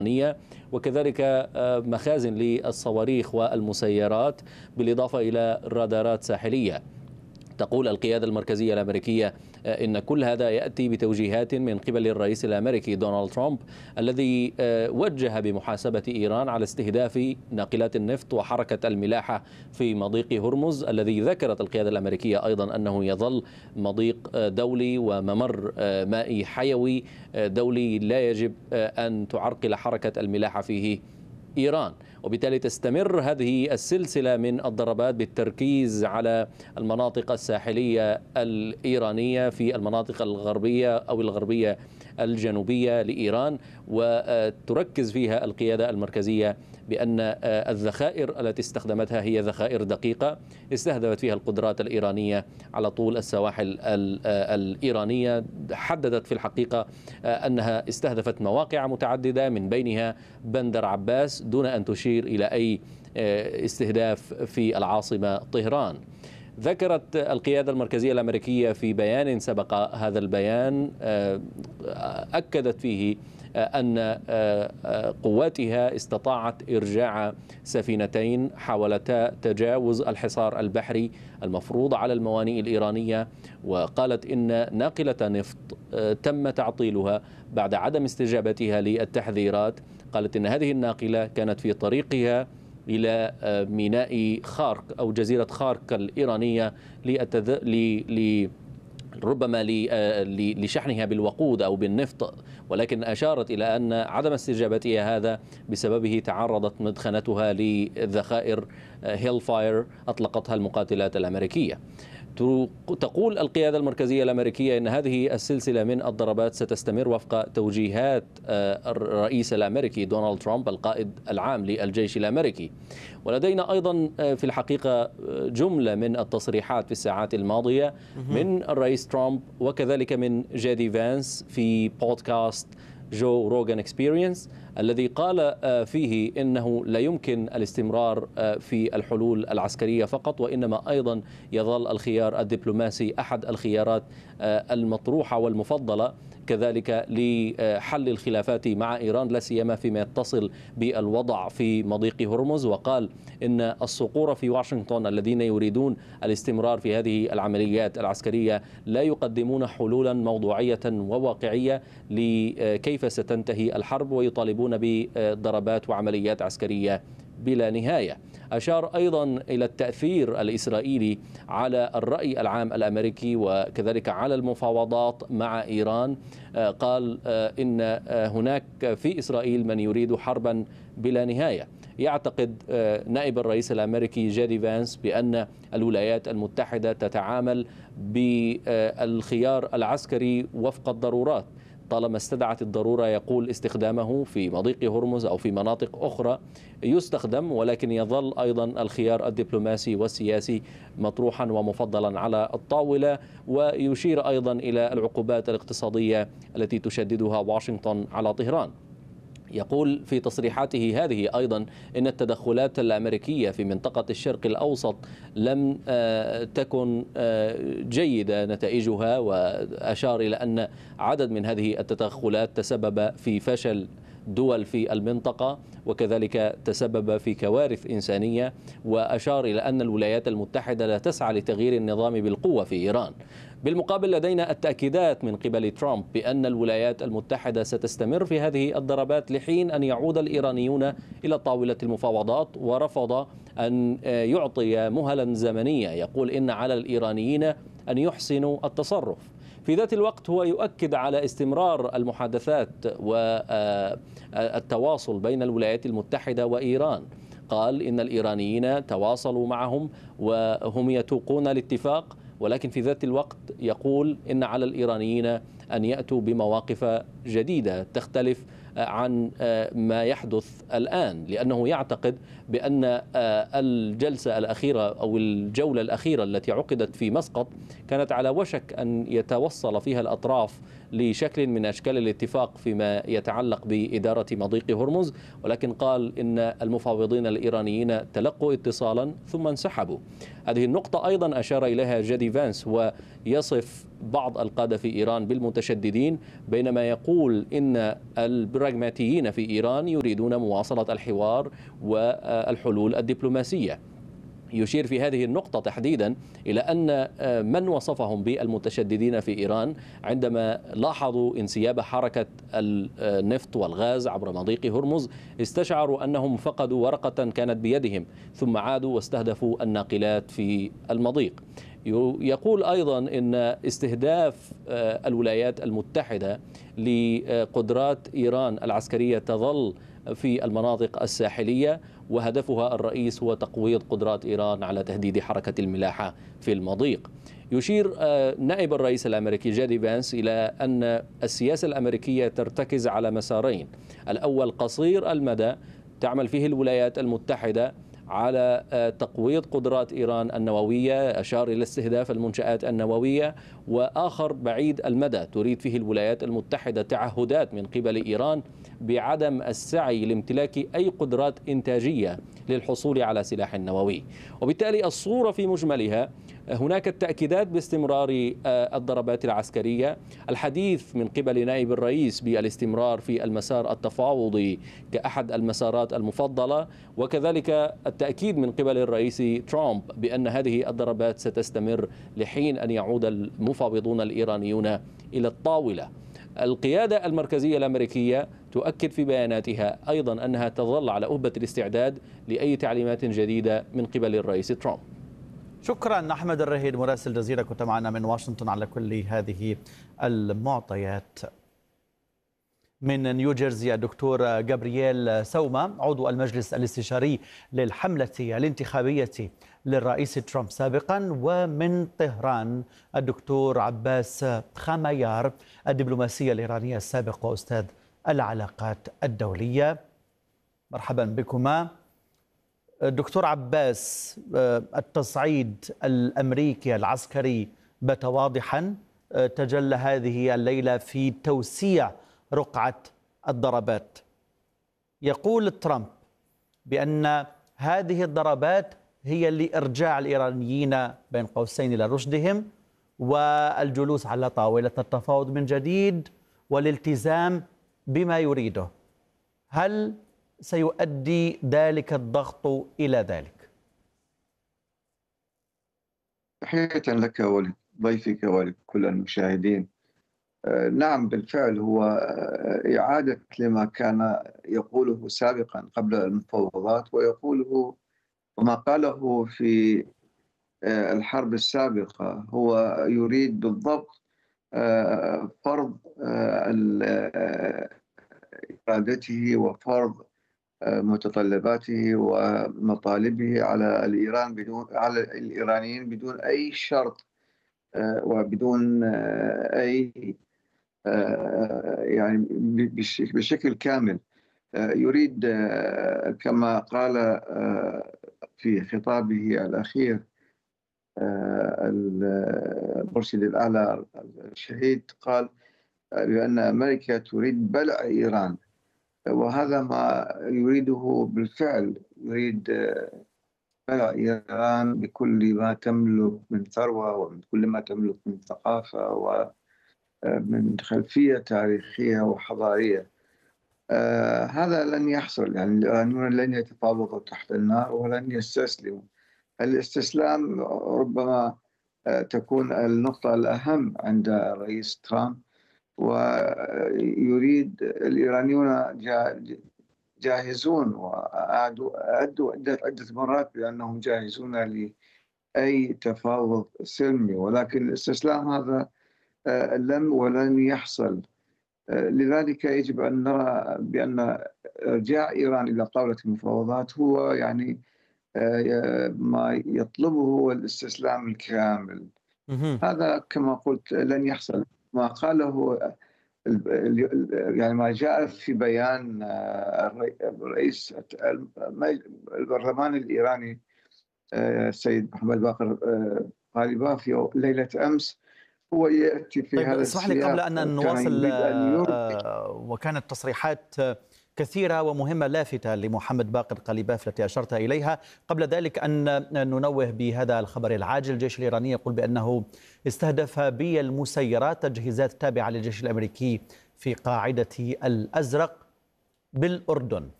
وكذلك مخازن للصواريخ والمسيرات، بالإضافة إلى رادارات ساحلية. تقول القيادة المركزية الأمريكية إن كل هذا يأتي بتوجيهات من قبل الرئيس الأمريكي دونالد ترامب، الذي وجه بمحاسبة إيران على استهداف ناقلات النفط وحركة الملاحة في مضيق هرمز، الذي ذكرت القيادة الأمريكية أيضا أنه يظل مضيق دولي وممر مائي حيوي دولي لا يجب أن تعرقل حركة الملاحة فيه إيران. وبالتالي تستمر هذه السلسلة من الضربات بالتركيز على المناطق الساحلية الإيرانية في المناطق الغربية أو الغربية الجنوبية لإيران، وتركز فيها القيادة المركزية بأن الذخائر التي استخدمتها هي ذخائر دقيقة استهدفت فيها القدرات الإيرانية على طول السواحل الإيرانية. حددت في الحقيقة أنها استهدفت مواقع متعددة من بينها بندر عباس دون أن تشير إلى أي استهداف في العاصمة طهران. ذكرت القيادة المركزية الأمريكية في بيان سبق هذا البيان، أكدت فيه أن قواتها استطاعت إرجاع سفينتين حاولتا تجاوز الحصار البحري المفروض على الموانئ الإيرانية، وقالت إن ناقلة نفط تم تعطيلها بعد عدم استجابتها للتحذيرات. قالت إن هذه الناقلة كانت في طريقها إلى ميناء خارك أو جزيرة خارك الإيرانية ربما لشحنها بالوقود أو بالنفط، ولكن أشارت إلى أن عدم استجابتها هذا بسببه تعرضت مدخنتها لذخائر هيل فاير أطلقتها المقاتلات الأمريكية. تقول القيادة المركزية الأمريكية أن هذه السلسلة من الضربات ستستمر وفق توجيهات الرئيس الأمريكي دونالد ترامب القائد العام للجيش الأمريكي. ولدينا أيضا في الحقيقة جملة من التصريحات في الساعات الماضية من الرئيس ترامب وكذلك من جيدي فانس في بودكاست جو روغان اكسبيرينس، الذي قال فيه إنه لا يمكن الاستمرار في الحلول العسكرية فقط، وإنما أيضا يظل الخيار الدبلوماسي أحد الخيارات المطروحة والمفضلة كذلك لحل الخلافات مع إيران، لا سيما فيما يتصل بالوضع في مضيق هرمز. وقال إن الصقور في واشنطن الذين يريدون الاستمرار في هذه العمليات العسكرية لا يقدمون حلولا موضوعية وواقعية لكيف ستنتهي الحرب، ويطالبون بضربات وعمليات عسكرية بلا نهاية. أشار أيضا إلى التأثير الإسرائيلي على الرأي العام الأمريكي وكذلك على المفاوضات مع إيران. قال إن هناك في إسرائيل من يريد حربا بلا نهاية. يعتقد نائب الرئيس الأمريكي جيدي فانس بأن الولايات المتحدة تتعامل بالخيار العسكري وفق الضرورات، طالما استدعت الضرورة يقول استخدامه في مضيق هرمز أو في مناطق أخرى يستخدم، ولكن يظل أيضا الخيار الدبلوماسي والسياسي مطروحا ومفضلا على الطاولة. ويشير أيضا إلى العقوبات الاقتصادية التي تشددها واشنطن على طهران. يقول في تصريحاته هذه أيضا إن التدخلات الأمريكية في منطقة الشرق الأوسط لم تكن جيدة نتائجها، وأشار إلى أن عدد من هذه التدخلات تسبب في فشل دول في المنطقة وكذلك تسبب في كوارث إنسانية. وأشار إلى أن الولايات المتحدة لا تسعى لتغيير النظام بالقوة في إيران. بالمقابل لدينا التأكيدات من قبل ترامب بأن الولايات المتحدة ستستمر في هذه الضربات لحين أن يعود الإيرانيون إلى طاولة المفاوضات، ورفض أن يعطي مهلا زمنية. يقول إن على الإيرانيين أن يحسنوا التصرف. في ذات الوقت هو يؤكد على استمرار المحادثات والتواصل بين الولايات المتحدة وإيران. قال إن الإيرانيين تواصلوا معهم وهم يتوقون الاتفاق، ولكن في ذات الوقت يقول إن على الإيرانيين أن يأتوا بمواقف جديدة تختلف عن ما يحدث الآن، لأنه يعتقد بأن الجلسة الأخيرة أو الجولة الأخيرة التي عقدت في مسقط كانت على وشك أن يتوصل فيها الأطراف لشكل من أشكال الاتفاق فيما يتعلق بإدارة مضيق هرمز، ولكن قال إن المفاوضين الإيرانيين تلقوا اتصالا ثم انسحبوا. هذه النقطة أيضا أشار إليها جيدي فانس، ويصف بعض القادة في إيران بالمتشددين، بينما يقول إن البراغماتيين في إيران يريدون مواصلة الحوار والحلول الدبلوماسية. يشير في هذه النقطة تحديدا إلى أن من وصفهم بالمتشددين في إيران عندما لاحظوا انسياب حركة النفط والغاز عبر مضيق هرمز استشعروا أنهم فقدوا ورقة كانت بيدهم، ثم عادوا واستهدفوا الناقلات في المضيق. يقول أيضا أن استهداف الولايات المتحدة لقدرات إيران العسكرية تظل في المناطق الساحلية، وهدفها الرئيس هو تقويض قدرات إيران على تهديد حركة الملاحة في المضيق. يشير نائب الرئيس الأمريكي جيدي فانس إلى أن السياسة الأمريكية ترتكز على مسارين: الأول قصير المدى تعمل فيه الولايات المتحدة على تقويض قدرات إيران النووية، أشار إلى استهداف المنشآت النووية، وآخر بعيد المدى تريد فيه الولايات المتحدة تعهدات من قبل إيران بعدم السعي لامتلاك أي قدرات إنتاجية للحصول على سلاح نووي. وبالتالي الصورة في مجملها هناك التأكيدات باستمرار الضربات العسكرية، الحديث من قبل نائب الرئيس بالاستمرار في المسار التفاوضي كأحد المسارات المفضلة، وكذلك التأكيد من قبل الرئيس ترامب بأن هذه الضربات ستستمر لحين أن يعود المفاوضون الإيرانيون إلى الطاولة. القيادة المركزية الأمريكية تؤكد في بياناتها أيضا أنها تظل على أهبة الاستعداد لأي تعليمات جديدة من قبل الرئيس ترامب. شكرا أحمد الرهيد مراسل الجزيرة، كنت معنا من واشنطن على كل هذه المعطيات. من نيوجيرسي الدكتور جابرييل سوما عضو المجلس الاستشاري للحملة الانتخابية للرئيس ترامب سابقا، ومن طهران الدكتور عباس خاميار الدبلوماسية الإيرانية السابق وأستاذ العلاقات الدولية. مرحبا بكما. دكتور عباس، التصعيد الأمريكي العسكري بات واضحا، تجلى هذه الليلة في توسيع رقعة الضربات. يقول ترامب بأن هذه الضربات هي لإرجاع الإيرانيين بين قوسين إلى رشدهم والجلوس على طاولة التفاوض من جديد والالتزام بما يريده. هل سيؤدي ذلك الضغط إلى ذلك؟ تحية لك ولضيفك ولكل المشاهدين. نعم بالفعل هو إعادة لما كان يقوله سابقا قبل المفاوضات، ويقوله وما قاله في الحرب السابقة. هو يريد بالضبط فرض إرادته وفرض متطلباته ومطالبه على الإيرانيين بدون أي شرط وبدون أي يعني بشكل كامل. يريد كما قال في خطابه الأخير المرشد الأعلى الشهيد، قال بأن أمريكا تريد بلع إيران، وهذا ما يريده بالفعل. يريد بلع إيران بكل ما تملك من ثروة ومن كل ما تملك من ثقافة ومن خلفية تاريخية وحضارية. هذا لن يحصل، يعني الإيرانيون لن يتفاوضوا تحت النار ولن يستسلموا. الاستسلام ربما تكون النقطة الأهم عند الرئيس ترامب، ويريد الإيرانيون جاهزون وأعدوا عدة مرات بأنهم جاهزون لأي تفاوض سلمي، ولكن الاستسلام هذا ولن يحصل. لذلك يجب أن نرى بأن إرجاع إيران إلى طاولة المفاوضات هو يعني ما يطلبه هو الاستسلام الكامل. هذا كما قلت لن يحصل. ما قاله يعني ما جاء في بيان الرئيس البرلمان الإيراني السيد محمد باقر غالباف في ليلة أمس، هو يأتي في طيب هذا اسمح لي قبل السياق، أن كان نواصل، يريد أن وكانت تصريحات كثيرة ومهمة لافتة لمحمد باقر قليباف التي أشرت إليها. قبل ذلك أن ننوه بهذا الخبر العاجل. الجيش الإيراني يقول بأنه استهدف بالمسيرات تجهيزات تابعة للجيش الأمريكي في قاعدة الأزرق بالأردن.